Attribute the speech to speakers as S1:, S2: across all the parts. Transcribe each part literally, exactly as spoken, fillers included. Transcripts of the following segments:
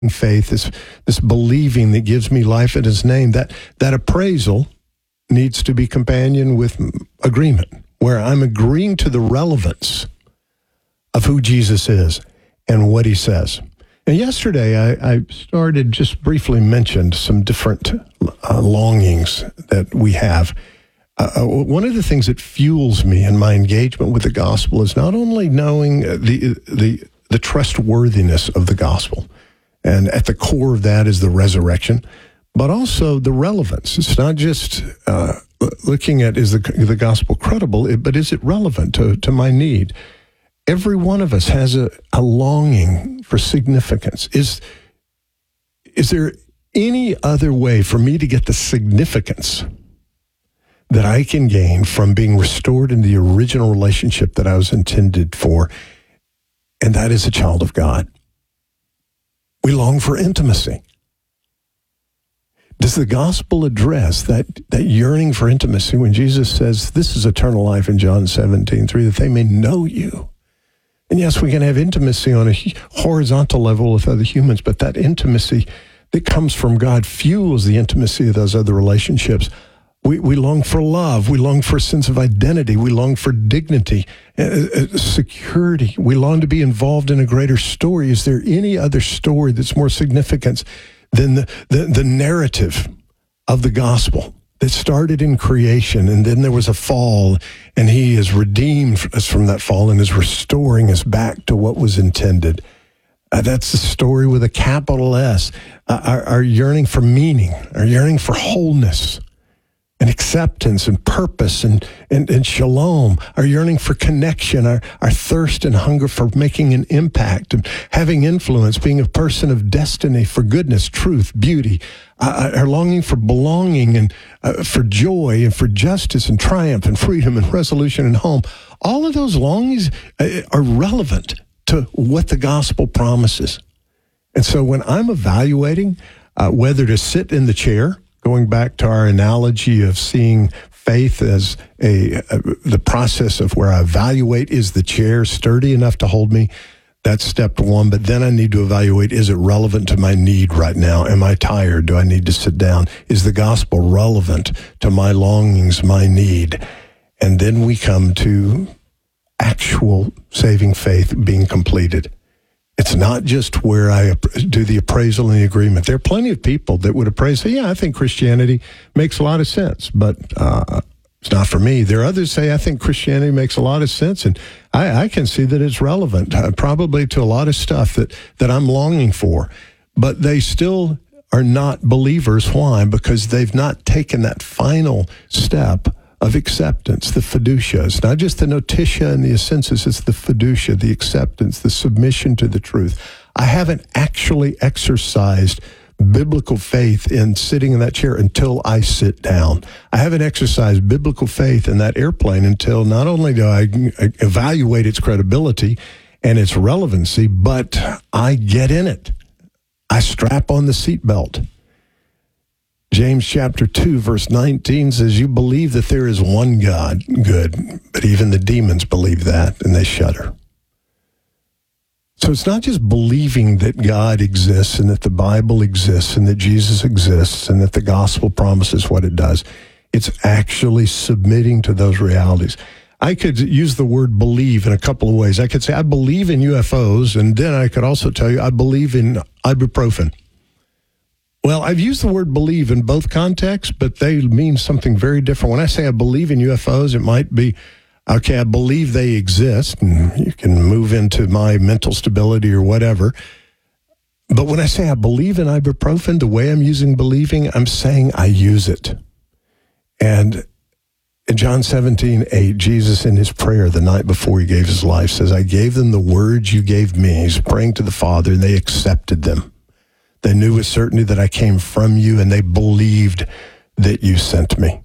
S1: faith, this this believing that gives me life in his name, that that appraisal needs to be companioned with agreement, where I'm agreeing to the relevance of who Jesus is and what he says. And yesterday, I, I started, just briefly mentioned some different uh, longings that we have. Uh, one of the things that fuels me in my engagement with the gospel is not only knowing the the the trustworthiness of the gospel, and at the core of that is the resurrection, but also the relevance. It's not just uh, looking at, is the, the gospel credible, but is it relevant to, to my need? Every one of us has a, a longing for significance. Is, is there any other way for me to get the significance that I can gain from being restored in the original relationship that I was intended for? And that is a child of God. We long for intimacy. Does the gospel address that, that yearning for intimacy when Jesus says, this is eternal life in John seventeen three, that they may know you? And yes, we can have intimacy on a horizontal level with other humans, but that intimacy that comes from God fuels the intimacy of those other relationships. We we long for love. We long for a sense of identity. We long for dignity, uh, uh, security. We long to be involved in a greater story. Is there any other story that's more significant than the, the, the narrative of the gospel that started in creation, and then there was a fall, and he has redeemed us from that fall and is restoring us back to what was intended? Uh, that's the story with a capital S. Uh, our, our yearning for meaning, our yearning for wholeness, and acceptance and purpose and, and, and shalom, our yearning for connection, our, our thirst and hunger for making an impact and having influence, being a person of destiny for goodness, truth, beauty, uh, our longing for belonging and uh, for joy and for justice and triumph and freedom and resolution and home. All of those longings uh, are relevant to what the gospel promises. And so when I'm evaluating uh, whether to sit in the chair, going back to our analogy of seeing faith as a, a the process of where I evaluate, is the chair sturdy enough to hold me? That's step one. But then I need to evaluate, is it relevant to my need right now? Am I tired? Do I need to sit down? Is the gospel relevant to my longings, my need? And then we come to actual saving faith being completed. It's not just where I do the appraisal and the agreement. There are plenty of people that would appraise, say, yeah, I think Christianity makes a lot of sense, but uh, it's not for me. There are others say, I think Christianity makes a lot of sense, and I, I can see that it's relevant, uh, probably to a lot of stuff that, that I'm longing for. But they still are not believers. Why? Because they've not taken that final step of acceptance, the fiducia. It's not just the notitia and the assensus, it's the fiducia, the acceptance, the submission to the truth. I haven't actually exercised biblical faith in sitting in that chair until I sit down. I haven't exercised biblical faith in that airplane until not only do I evaluate its credibility and its relevancy, but I get in it. I strap on the seatbelt. James chapter two, verse nineteen says, you believe that there is one God, good, but even the demons believe that, and they shudder. So it's not just believing that God exists and that the Bible exists and that Jesus exists and that the gospel promises what it does. It's actually submitting to those realities. I could use the word believe in a couple of ways. I could say, I believe in U F Os, and then I could also tell you, I believe in ibuprofen. Well, I've used the word believe in both contexts, but they mean something very different. When I say I believe in U F Os, it might be, okay, I believe they exist, and you can move into my mental stability or whatever. But when I say I believe in ibuprofen, the way I'm using believing, I'm saying I use it. And in John seventeen eight, Jesus in his prayer the night before he gave his life says, I gave them the words you gave me. He's praying to the Father, and they accepted them. They knew with certainty that I came from you, and they believed that you sent me.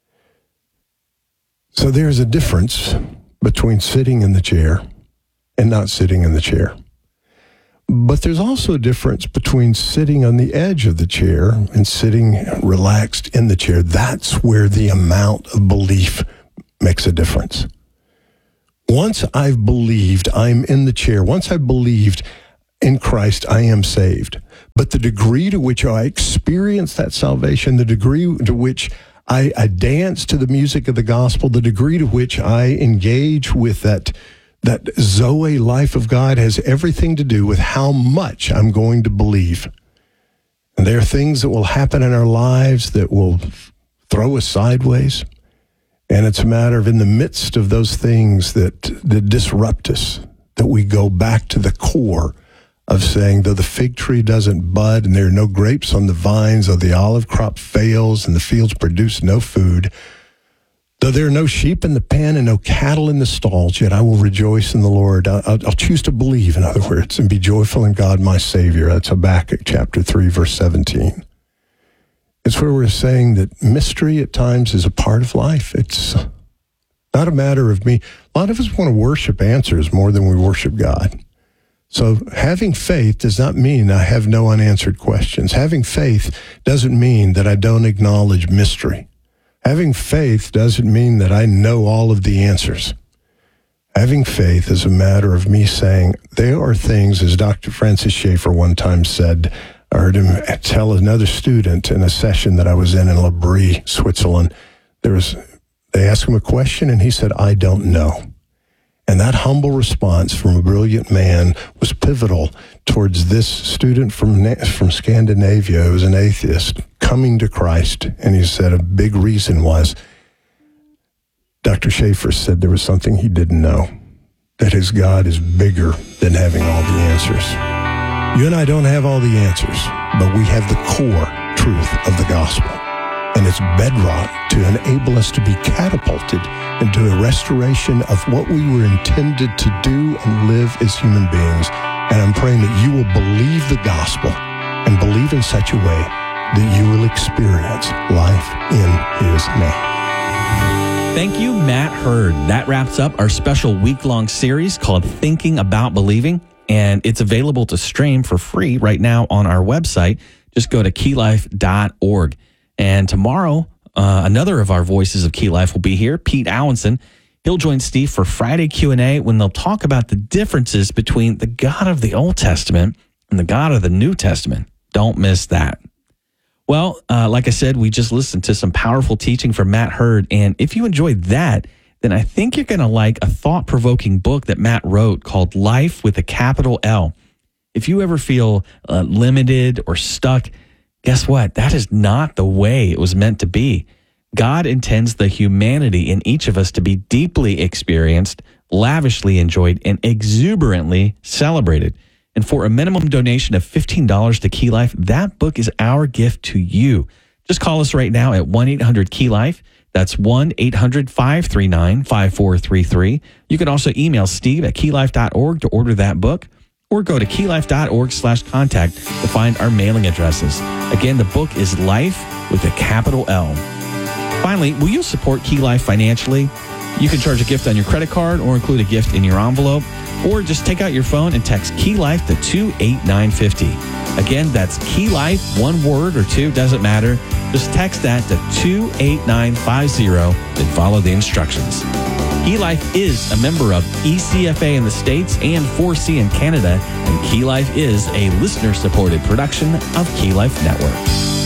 S1: So there's a difference between sitting in the chair and not sitting in the chair. But there's also a difference between sitting on the edge of the chair and sitting relaxed in the chair. That's where the amount of belief makes a difference. Once I've believed I'm in the chair, once I've believed in Christ, I am saved. But the degree to which I experience that salvation, the degree to which I, I dance to the music of the gospel, the degree to which I engage with that, that Zoe life of God has everything to do with how much I'm going to believe. And there are things that will happen in our lives that will throw us sideways. And it's a matter of, in the midst of those things that, that disrupt us, that we go back to the core of saying, though the fig tree doesn't bud and there are no grapes on the vines, though the olive crop fails and the fields produce no food, though there are no sheep in the pen and no cattle in the stalls, yet I will rejoice in the Lord. I'll, I'll choose to believe, in other words, and be joyful in God my Savior. That's Habakkuk chapter three, verse seventeen. It's where we're saying that mystery at times is a part of life. It's not a matter of me. A lot of us want to worship answers more than we worship God. So having faith does not mean I have no unanswered questions. Having faith doesn't mean that I don't acknowledge mystery. Having faith doesn't mean that I know all of the answers. Having faith is a matter of me saying, there are things, as Doctor Francis Schaeffer one time said, I heard him tell another student in a session that I was in in Le Brie, Switzerland. There was, they asked him a question and he said, I don't know. And that humble response from a brilliant man was pivotal towards this student from from Scandinavia who was an atheist coming to Christ. And he said a big reason was, Doctor Schaeffer said there was something he didn't know, that his God is bigger than having all the answers. You and I don't have all the answers, but we have the core truth of the gospel. And it's bedrock to enable us to be catapulted into a restoration of what we were intended to do and live as human beings. And I'm praying that you will believe the gospel and believe in such a way that you will experience life in his name.
S2: Thank you, Matt Hurd. That wraps up our special week-long series called Thinking About Believing, and it's available to stream for free right now on our website. Just go to key life dot org. And tomorrow, uh, another of our voices of Key Life will be here, Pete Allenson. He'll join Steve for Friday Q and A when they'll talk about the differences between the God of the Old Testament and the God of the New Testament. Don't miss that. Well, uh, like I said, we just listened to some powerful teaching from Matt Hurd. And if you enjoyed that, then I think you're going to like a thought-provoking book that Matt wrote called Life with a Capital L. If you ever feel uh, limited or stuck, guess what? That is not the way it was meant to be. God intends the humanity in each of us to be deeply experienced, lavishly enjoyed, and exuberantly celebrated. And for a minimum donation of fifteen dollars to Key Life, that book is our gift to you. Just call us right now at one eight hundred key life. That's one eight hundred five three nine five four three three. You can also email Steve at key life dot org to order that book, or go to key life dot org slash contact to find our mailing addresses. Again, the book is Life with a capital L. Finally, will you support Key Life financially? You can charge a gift on your credit card or include a gift in your envelope, or just take out your phone and text Key Life to two eight nine five zero. Again, that's Key Life, one word or two, doesn't matter. Just text that to two eight nine five zero and follow the instructions. Key Life is a member of E C F A in the States and four C in Canada, and Key Life is a listener-supported production of Key Life Network.